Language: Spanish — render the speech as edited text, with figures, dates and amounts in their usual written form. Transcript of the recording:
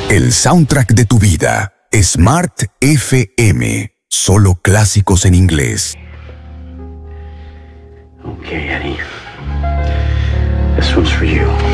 El soundtrack de tu vida. Smart FM. Solo clásicos en inglés. Okay, Eddie. This one's for you.